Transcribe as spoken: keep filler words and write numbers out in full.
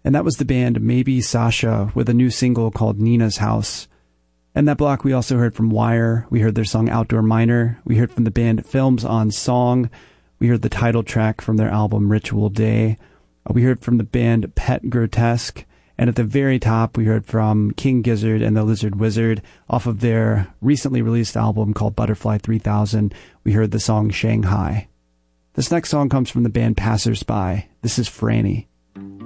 And that was the band Maybe Sasha with a new single called Nina's House. In that block, we also heard from Wire. We heard their song Outdoor Miner. We heard from the band Films on Song. We heard the title track from their album Ritual Day. We heard from the band Pet Grotesque. And at the very top, we heard from King Gizzard and the Lizard Wizard off of their recently released album called Butterfly three thousand. We heard the song Shanghai. This next song comes from the band Passersby. This is Franny.